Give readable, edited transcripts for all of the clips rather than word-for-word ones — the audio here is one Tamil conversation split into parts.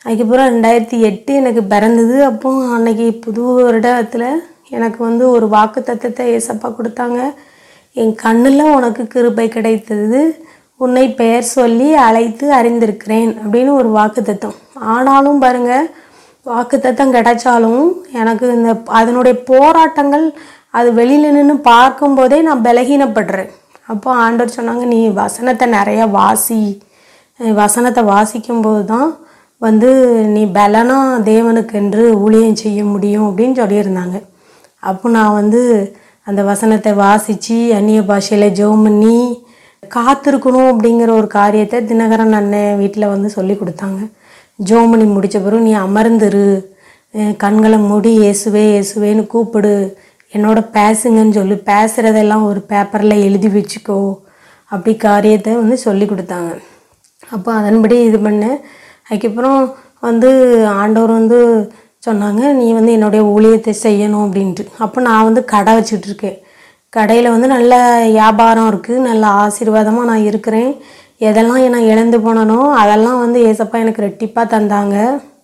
அதுக்கப்புறம் 2008 எனக்கு பிறந்தது. அப்போ அன்னைக்கு புது வருடத்தில் எனக்கு வந்து ஒரு வாக்கு தத்தத்தை ஏசப்பா கொடுத்தாங்க. என் கண்ணில் உனக்கு கிருபை கிடைத்தது, உன்னை பெயர் சொல்லி அழைத்து அறிந்திருக்கிறேன் அப்படின்னு ஒரு வாக்கு தத்தம். ஆனாலும் பாருங்கள், வாக்கு தத்தம் கிடைச்சாலும் எனக்கு இந்த அதனுடைய போராட்டங்கள் அது வெளியில் நின்று பார்க்கும்போதே நான் பலகீனப்படுறேன். அப்போ ஆண்டவர் சொன்னாங்க, நீ வசனத்தை நிறையா வசனத்தை வாசிக்கும்போது தான் வந்து நீ பலனா தேவனுக்கென்று ஊழியம் செய்ய முடியும் அப்படின்னு சொல்லியிருந்தாங்க. அப்போ நான் வந்து அந்த வசனத்தை வாசித்து அந்நிய பாஷையில் ஜெபம் பண்ணி காத்திருக்கணும் அப்படிங்கிற ஒரு காரியத்தை தினகரன் அண்ணன் வீட்டில் வந்து சொல்லி கொடுத்தாங்க. ஜெபம் பண்ணி முடித்த பிறகு நீ அமர்ந்துரு, கண்களை மூடி இயேசுவே இயேசுவேன்னு கூப்பிடு, என்னோட பேசுங்கன்னு சொல்லி பேசுகிறதெல்லாம் ஒரு பேப்பரில் எழுதி வச்சுக்கோ அப்படி காரியத்தை வந்து சொல்லி கொடுத்தாங்க. அப்போ அதன்படி இது பண்ணேன். அதுக்கப்புறம் வந்து ஆண்டவர் வந்து சொன்னாங்க, நீ வந்து என்னுடைய ஊழியத்தை செய்யணும் அப்படின்ட்டு. அப்போ நான் வந்து கடை வச்சுட்ருக்கேன். கடையில் வந்து நல்ல வியாபாரம் இருக்குது, நல்ல ஆசீர்வாதமாக நான் இருக்கிறேன். எதெல்லாம் நான் இழந்து போனனோ அதெல்லாம் வந்து ஏசப்பா எனக்கு ரெட்டிப்பாக தந்தாங்க.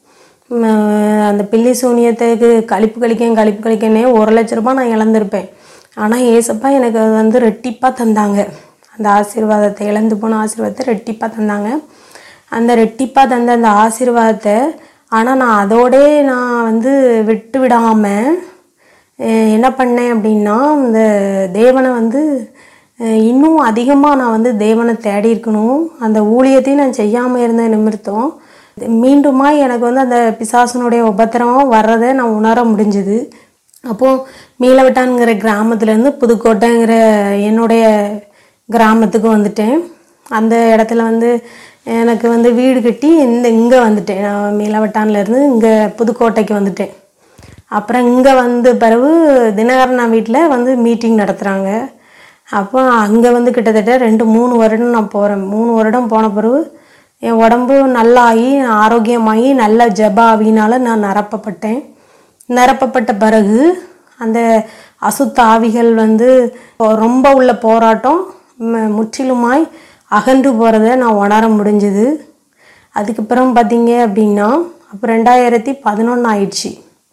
அந்த பில்லி சூனியத்துக்கு கழிப்பு கழிக்கன்னே 1,00,000 ரூபாய் நான் இழந்திருப்பேன். ஆனால் ஏசப்பா எனக்கு வந்து ரெட்டிப்பாக தந்தாங்க. அந்த ஆசீர்வாதத்தை, இழந்து போன ஆசீர்வாதத்தை ரெட்டிப்பாக தந்தாங்க. அந்த ரெட்டிப்பாக தந்த அந்த ஆசீர்வாதத்தை ஆனால் நான் அதோடே நான் வந்து விட்டு விடாமல் என்ன பண்ணேன் அப்படின்னா, இந்த தேவனை வந்து இன்னும் அதிகமாக நான் வந்து தேவனை தேடி இருக்கணும். அந்த ஊழியத்தையும் நான் செய்யாமல் இருந்த நிமித்தம் மீண்டுமா எனக்கு வந்து அந்த பிசாசனுடைய உபத்திரமாக வர்றதை நான் உணர முடிஞ்சுது. அப்போது மீளவட்டான்கிற கிராமத்துலேருந்து புதுக்கோட்டைங்கிற என்னுடைய கிராமத்துக்கு வந்துட்டேன். அந்த இடத்துல வந்து எனக்கு வந்து வீடு கட்டி இங்கே வந்துட்டேன். நான் மீளவட்டான்லேருந்து இங்கே புதுக்கோட்டைக்கு வந்துட்டேன். அப்புறம் இங்கே வந்த பிறகு தினகரனா வீட்டில் வந்து மீட்டிங் நடத்துகிறாங்க. அப்போ அங்கே வந்து கிட்டத்தட்ட 2-3 வருடம் நான் போகிறேன். 3 வருடம் போன பிறகு என் உடம்பு நல்லாகி ஆரோக்கியமாகி நல்ல ஜெப ஆவியினால் நான் நிரப்பப்பட்ட பிறகு அந்த அசுத்த ஆவிகள் வந்து ரொம்ப உள்ள போராட்டம் முற்றிலுமாய் அகன்று போகிறத நான் உணர முடிஞ்சுது. அதுக்கப்புறம் பார்த்தீங்க அப்படின்னா அப்போ 2011 ஆயிடுச்சு.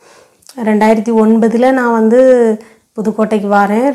2009 நான் வந்து புதுக்கோட்டைக்கு வரேன்.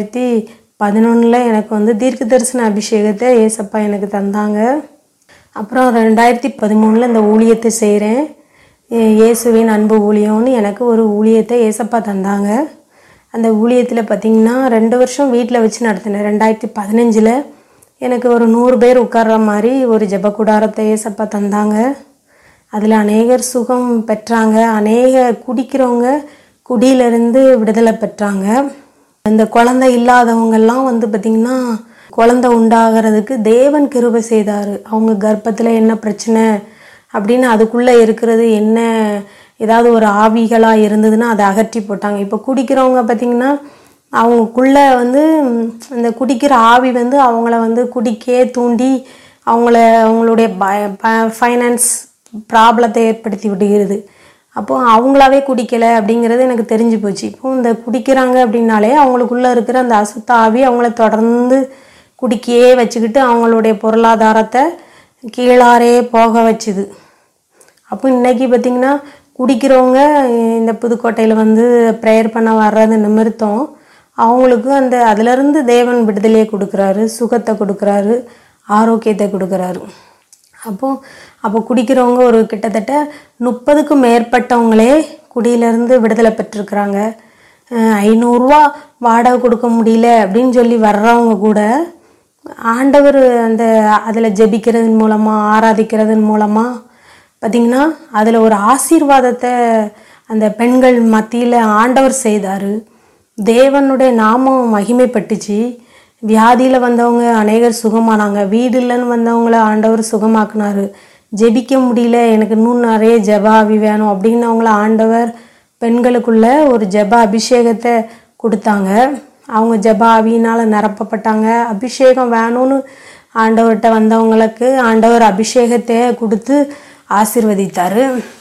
2011 எனக்கு வந்து தீர்க்க தரிசன அபிஷேகத்தை ஏசப்பா எனக்கு தந்தாங்க. அப்புறம் 2013 இந்த ஊழியத்தை செய்கிறேன். இயேசுவின் அன்பு ஊழியம்னு எனக்கு ஒரு ஊழியத்தை ஏசப்பா தந்தாங்க. அந்த ஊழியத்தில் பார்த்திங்கன்னா 2 வருஷம் வீட்டில் வச்சு நடத்தினேன். 2015 எனக்கு ஒரு 100 பேர் உட்கார்ற மாதிரி ஒரு ஜெப கூடாரத்தை ஏசப்பா தந்தாங்க. அதில் அநேகர் சுகம் பெற்றாங்க. குடிக்கிறவங்க குடியிலிருந்து விடுதலை பெற்றாங்க. இந்த குழந்தை இல்லாதவங்கெல்லாம் வந்து பார்த்திங்கன்னா குழந்தை உண்டாகிறதுக்கு தேவன் கிருபை செய்தார். அவங்க கர்ப்பத்தில் என்ன பிரச்சனை அப்படின்னு அதுக்குள்ளே இருக்கிறது என்ன ஏதாவது ஒரு ஆவிகளாக இருந்ததுன்னா அதை அகற்றி போட்டாங்க. இப்போ குடிக்கிறவங்க பார்த்திங்கன்னா அவங்களுக்குள்ளே வந்து இந்த குடிக்கிற ஆவி வந்து அவங்கள வந்து குடிக்கே தூண்டி அவங்களுடைய ஃபைனான்ஸ் ப்ராப்ளத்தை ஏற்படுத்தி விடுகிறது. அப்போது அவங்களாவே குடிக்கலை அப்படிங்கிறது எனக்கு தெரிஞ்சு போச்சு. இப்போது இந்த குடிக்கிறாங்க அப்படின்னாலே அவங்களுக்குள்ளே இருக்கிற அந்த அசுத்த ஆவி அவங்கள தொடர்ந்து குடிக்கையே வச்சுக்கிட்டு அவங்களுடைய பொருளாதாரத்தை கீழாரே போக வச்சுது. அப்போ இன்றைக்கி பார்த்திங்கன்னா குடிக்கிறவங்க இந்த புதுக்கோட்டையில் வந்து ப்ரேயர் பண்ண வர்றது நிமித்தம் அவங்களுக்கு அந்த அதிலிருந்து தேவன் விடுதலையை கொடுக்குறாரு, சுகத்தை கொடுக்குறாரு, ஆரோக்கியத்தை கொடுக்குறாரு. அப்போ குடிக்கிறவங்க ஒரு கிட்டத்தட்ட 30க்கும் மேற்பட்டவங்களே குடியிலேருந்து விடுதலை பெற்றிருக்கிறாங்க. 500 ரூபா வாடகை கொடுக்க முடியல அப்படின்னு சொல்லி வர்றவங்க கூட ஆண்டவர் அந்த அதில் ஜெபிக்கிறதன் மூலமாக ஆராதிக்கிறதன் மூலமாக பார்த்திங்கன்னா அதில் ஒரு ஆசீர்வாதத்தை அந்த பெண்கள் மத்தியில் ஆண்டவர் செய்தார். தேவனுடைய நாமம் மகிமைப்பட்டுச்சு. வியாதியில் வந்தவங்க அநேகர் சுகமானாங்க. வீடு இல்லைன்னு வந்தவங்கள ஆண்டவர் சுகமாக்குனார். ஜெபிக்க முடியல, எனக்கு இன்னும் நிறைய ஜெப ஆவி வேணும் அப்படின்னவங்கள ஆண்டவர் பெண்களுக்குள்ள ஒரு ஜெப அபிஷேகத்தை கொடுத்தாங்க. அவங்க ஜெப ஆவியினால் நிரப்பப்பட்டாங்க. அபிஷேகம் வேணும்னு ஆண்டவர்கிட்ட வந்தவங்களுக்கு ஆண்டவர் அபிஷேகத்தை கொடுத்து ஆசீர்வதித்தார்.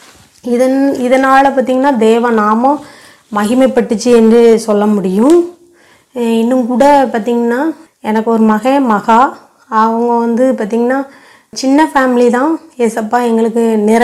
இதனால் பார்த்திங்கன்னா தேவ நாமம் மகிமைப்பட்டுச்சு என்று சொல்ல முடியும். இன்னும் கூட பார்த்திங்கன்னா எனக்கு ஒரு மகா அவங்க வந்து பார்த்திங்கன்னா சின்ன ஃபேமிலி தான். ஏசப்பா எங்களுக்கு